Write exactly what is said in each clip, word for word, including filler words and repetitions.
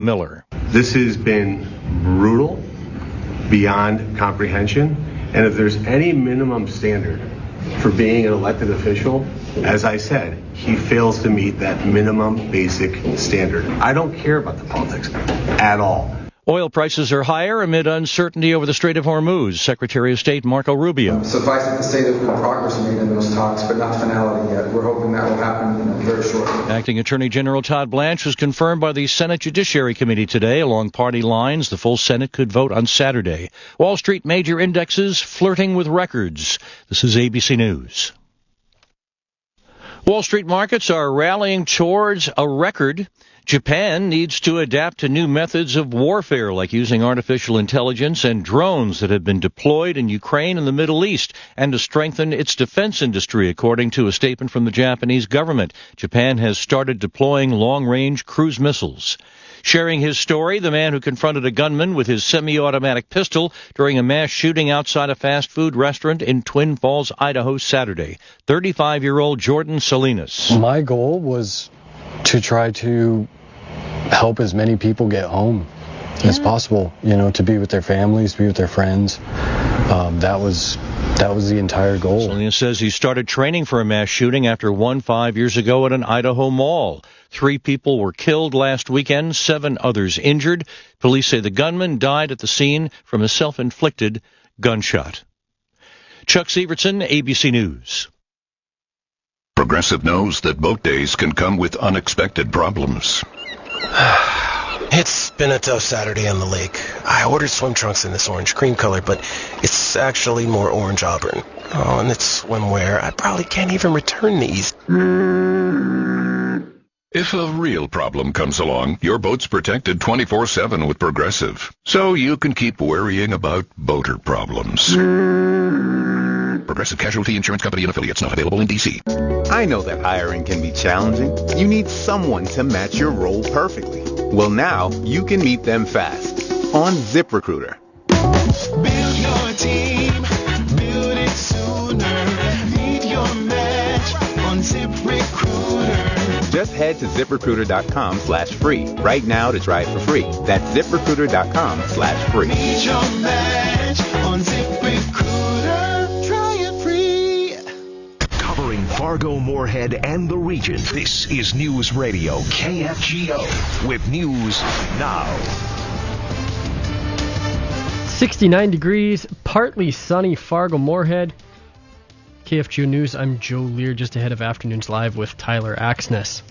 Miller. This has been brutal beyond comprehension, and if there's any minimum standard for being an elected official, as I said, he fails to meet that minimum basic standard. I don't care about the politics at all. Oil prices are higher amid uncertainty over the Strait of Hormuz. Secretary of State Marco Rubio. Suffice it to say that the progress made in those talks, but not finality yet. We're hoping that will happen you know, very shortly. Acting Attorney General Todd Blanche was confirmed by the Senate Judiciary Committee today. Along party lines, the full Senate could vote on Saturday. Wall Street major indexes flirting with records. This is A B C News. Wall Street markets are rallying towards a record. Japan needs to adapt to new methods of warfare, like using artificial intelligence and drones that have been deployed in Ukraine and the Middle East, and to strengthen its defense industry, according to a statement from the Japanese government. Japan has started deploying long-range cruise missiles. Sharing his story, the man who confronted a gunman with his semi-automatic pistol during a mass shooting outside a fast food restaurant in Twin Falls, Idaho, Saturday. thirty-five-year-old Jordan Salinas. My goal was to try to help as many people get home yeah. as possible, you know, to be with their families, be with their friends. Um, that was that was the entire goal. Salinas says he started training for a mass shooting after one five years ago at an Idaho mall. Three people were killed last weekend, seven others injured. Police say the gunman died at the scene from a self-inflicted gunshot. Chuck Severson, A B C News. Progressive knows that boat days can come with unexpected problems. It's been a tough Saturday on the lake. I ordered swim trunks in this orange cream color, but it's actually more orange auburn. Oh, and it's swimwear. I probably can't even return these. If a real problem comes along, your boat's protected twenty-four seven with Progressive, so you can keep worrying about boater problems. Progressive Casualty Insurance Company and Affiliates, not available in D C. I know that hiring can be challenging. You need someone to match your role perfectly. Well, now you can meet them fast on ZipRecruiter. Build your team, build it sooner. Meet your match on ZipRecruiter. Just head to ZipRecruiter.com slash free right now to try it for free. That's ZipRecruiter.com slash free. Meet your match on ZipRecruiter. Try it free. Covering Fargo, Moorhead, and the region, this is News Radio K F G O with news now. sixty-nine degrees, partly sunny, Fargo, Moorhead. K F G O News, I'm Joe Lear, just ahead of Afternoons Live with Tyler Axness.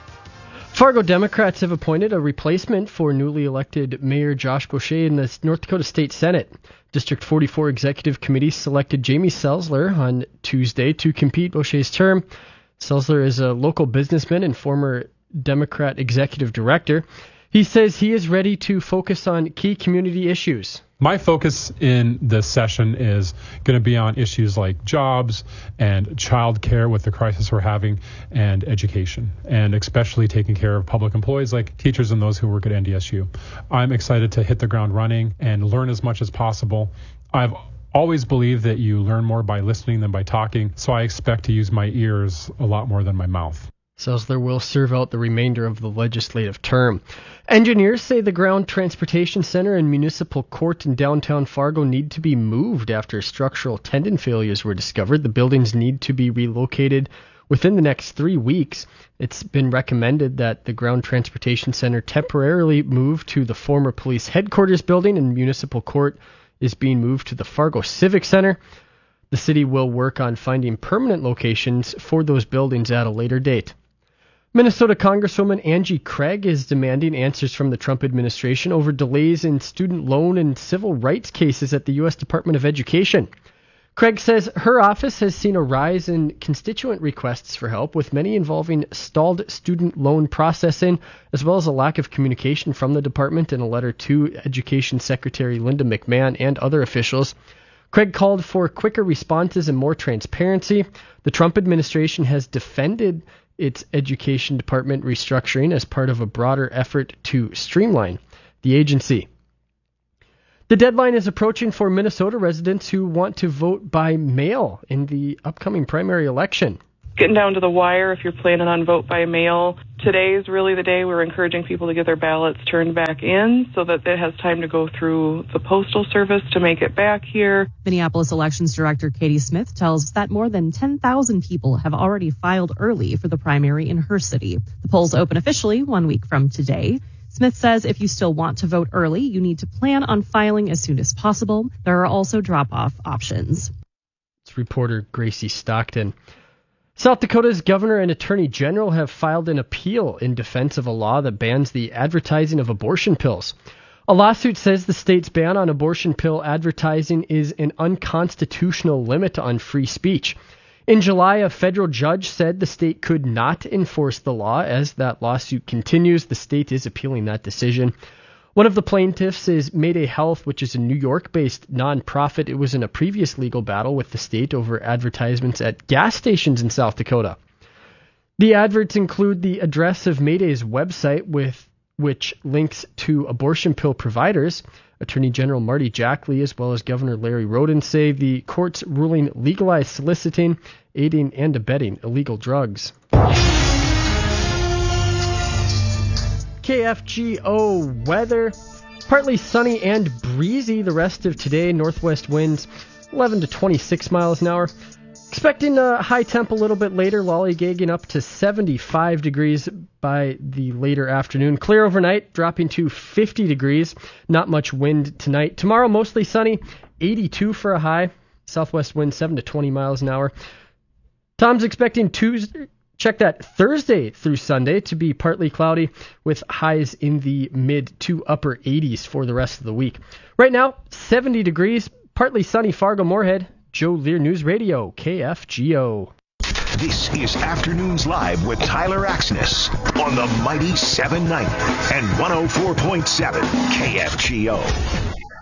Fargo Democrats have appointed a replacement for newly elected Mayor Josh Boucher in the North Dakota State Senate. District forty-four Executive Committee selected Jamie Selzler on Tuesday to compete Boucher's term. Selzler is a local businessman and former Democrat executive director. He says he is ready to focus on key community issues. My focus in this session is going to be on issues like jobs and child care with the crisis we're having, and education, and especially taking care of public employees like teachers and those who work at N D S U. I'm excited to hit the ground running and learn as much as possible. I've always believed that you learn more by listening than by talking, so I expect to use my ears a lot more than my mouth. Selzler will serve out the remainder of the legislative term. Engineers say the Ground Transportation Center and Municipal Court in downtown Fargo need to be moved after structural tendon failures were discovered. The buildings need to be relocated within the next three weeks. It's been recommended that the Ground Transportation Center temporarily move to the former police headquarters building, and Municipal Court is being moved to the Fargo Civic Center. The city will work on finding permanent locations for those buildings at a later date. Minnesota Congresswoman Angie Craig is demanding answers from the Trump administration over delays in student loan and civil rights cases at the U S Department of Education. Craig says her office has seen a rise in constituent requests for help, with many involving stalled student loan processing, as well as a lack of communication from the department in a letter to Education Secretary Linda McMahon and other officials. Craig called for quicker responses and more transparency. The Trump administration has defended its education department restructuring as part of a broader effort to streamline the agency. The deadline is approaching for Minnesota residents who want to vote by mail in the upcoming primary election. getting down to the wire if you're planning on vote by mail. Today is really the day we're encouraging people to get their ballots turned back in so that it has time to go through the Postal Service to make it back here. Minneapolis Elections Director Katie Smith tells us that more than ten thousand people have already filed early for the primary in her city. The polls open officially one week from today. Smith says if you still want to vote early, you need to plan on filing as soon as possible. There are also drop-off options. It's reporter Gracie Stockton. South Dakota's governor and attorney general have filed an appeal in defense of a law that bans the advertising of abortion pills. A lawsuit says the state's ban on abortion pill advertising is an unconstitutional limit on free speech. In July, a federal judge said the state could not enforce the law. As that lawsuit continues, the state is appealing that decision. One of the plaintiffs is Mayday Health, which is a New York-based nonprofit. It was in a previous legal battle with the state over advertisements at gas stations in South Dakota. The adverts include the address of Mayday's website, with which links to abortion pill providers. Attorney General Marty Jackley, as well as Governor Larry Roden, say the court's ruling legalized soliciting, aiding, and abetting illegal drugs. K F G O weather. Partly sunny and breezy the rest of today. Northwest winds eleven to twenty-six miles an hour. Expecting a high temp a little bit later, lollygagging up to seventy-five degrees by the later afternoon. Clear overnight, dropping to fifty degrees. Not much wind tonight. Tomorrow, mostly sunny, eighty-two for a high. Southwest wind seven to twenty miles an hour. Tom's expecting Tuesday. Check that Thursday through Sunday to be partly cloudy with highs in the mid to upper eighties for the rest of the week. Right now, seventy degrees, partly sunny Fargo-Moorhead. Joe Lear News Radio, K F G O. This is Afternoons Live with Tyler Axness on the mighty seven ninety and one oh four point seven K F G O.